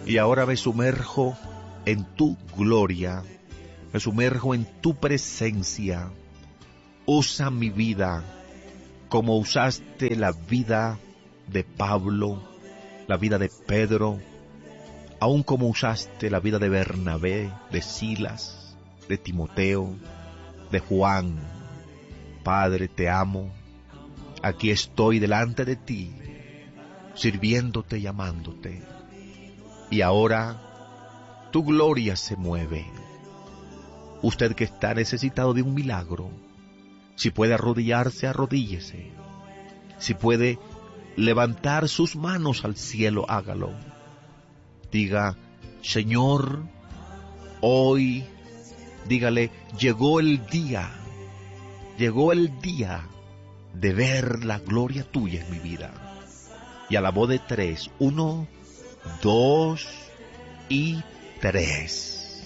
Y ahora me sumerjo en tu gloria, me sumerjo en tu presencia. Usa mi vida como usaste la vida de Pablo, la vida de Pedro, aun como usaste la vida de Bernabé, de Silas, de Timoteo, de Juan. Padre, te amo. Aquí estoy delante de ti, sirviéndote y amándote. Y ahora tu gloria se mueve. Usted que está necesitado de un milagro, si puede arrodillarse, arrodíllese. Si puede levantar sus manos al cielo, hágalo. Diga, Señor, hoy, dígale, llegó el día de ver la gloria tuya en mi vida. Y a la voz de 3, 1, 2 y 3.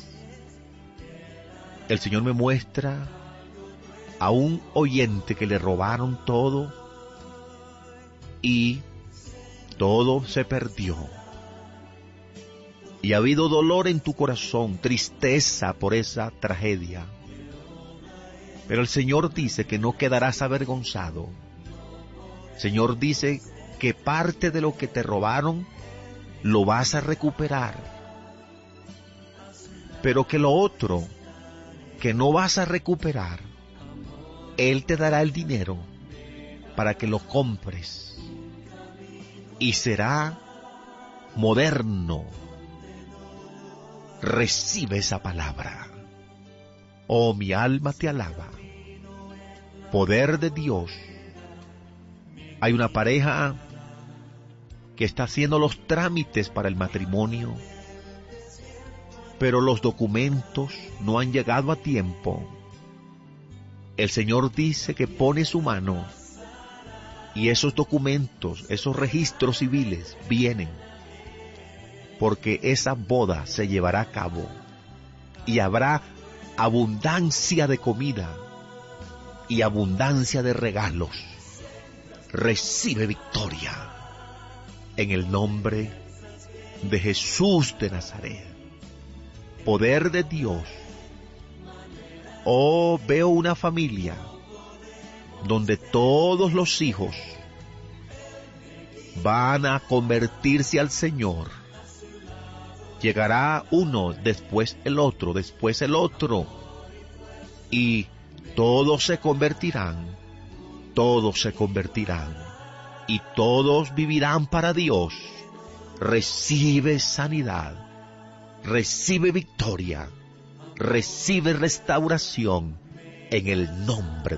El Señor me muestra a un oyente que le robaron todo y todo se perdió. Y ha habido dolor en tu corazón, tristeza por esa tragedia. Pero el Señor dice que no quedarás avergonzado. El Señor dice que parte de lo que te robaron lo vas a recuperar. Pero que lo otro que no vas a recuperar, Él te dará el dinero para que lo compres. Y será moderno. Recibe esa palabra. Oh, mi alma te alaba. Poder de Dios. Hay una pareja que está haciendo los trámites para el matrimonio, pero los documentos no han llegado a tiempo. El Señor dice que pone su mano y esos documentos, esos registros civiles vienen, porque esa boda se llevará a cabo y habrá abundancia de comida y abundancia de regalos. Recibe victoria en el nombre de Jesús de Nazaret. Poder de Dios. Oh, veo una familia donde todos los hijos van a convertirse al Señor. Llegará uno, después el otro, y todos se convertirán, y todos vivirán para Dios. Recibe sanidad, recibe victoria, recibe restauración en el nombre